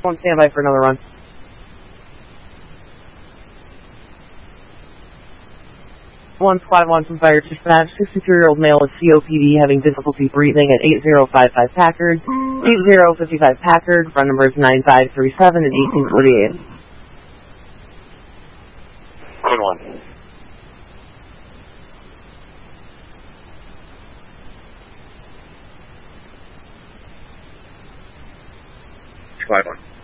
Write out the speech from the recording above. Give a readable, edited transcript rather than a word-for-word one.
One standby for another run. One squad one from fire dispatch. 63-year-old male with COPD having difficulty breathing at 8055 Packard. 8055 Packard. Front numbers 9537 and 1848. Good one. Squad one.